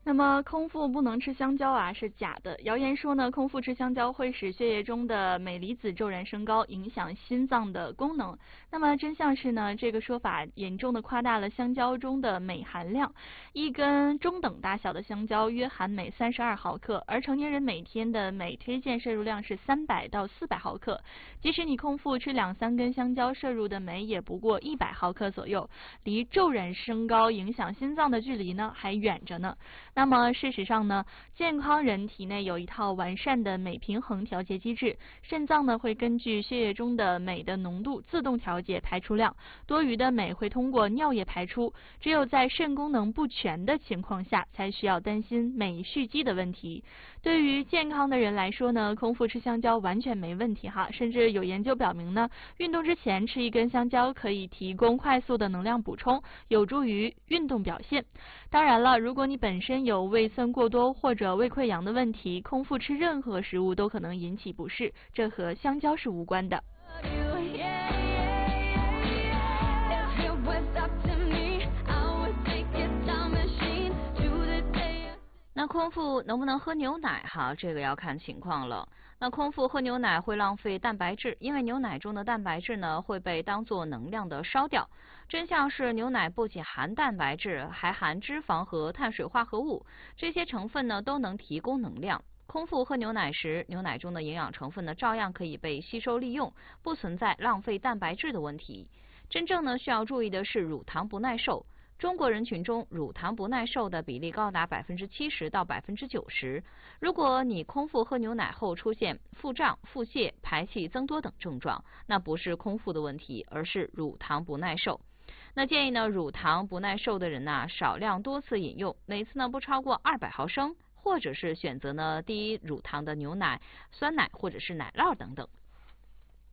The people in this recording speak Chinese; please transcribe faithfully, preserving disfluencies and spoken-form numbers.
那么空腹不能吃香蕉啊是假的，谣言说呢，空腹吃香蕉会使血液中的镁离子骤然升高，影响心脏的功能。那么真相是呢，这个说法严重的夸大了香蕉中的镁含量。一根中等大小的香蕉约含镁三十二毫克，而成年人每天的镁推荐摄入量是三百到四百毫克。即使你空腹吃两三根香蕉，摄入的镁也不过一百毫克左右，离骤然升高影响心脏的距离呢还远着呢。那么事实上呢，健康人体内有一套完善的镁平衡调节机制，肾脏呢会根据血液中的镁的浓度自动调节排出量，多余的镁会通过尿液排出，只有在肾功能不全的情况下，才需要担心镁蓄积的问题。对于健康的人来说呢，空腹吃香蕉完全没问题哈，甚至有研究表明呢，运动之前吃一根香蕉可以提供快速的能量补充，有助于运动表现。当然了，如果你本身有胃酸过多或者胃溃疡的问题，空腹吃任何食物都可能引起不适，这和香蕉是无关的。 那空腹能不能喝牛奶哈？这个要看情况了。那空腹喝牛奶会浪费蛋白质，因为牛奶中的蛋白质呢会被当作能量的烧掉。真相是牛奶不仅含蛋白质，还含脂肪和碳水化合物，这些成分呢都能提供能量。空腹喝牛奶时，牛奶中的营养成分呢照样可以被吸收利用，不存在浪费蛋白质的问题。真正呢需要注意的是乳糖不耐受。中国人群中乳糖不耐受的比例高达百分之七十到百分之九十。如果你空腹喝牛奶后出现腹胀、腹泻、排气增多等症状，那不是空腹的问题，而是乳糖不耐受。那建议呢，乳糖不耐受的人呢，少量多次饮用，每次呢不超过二百毫升，或者是选择呢低乳糖的牛奶、酸奶或者是奶酪等等。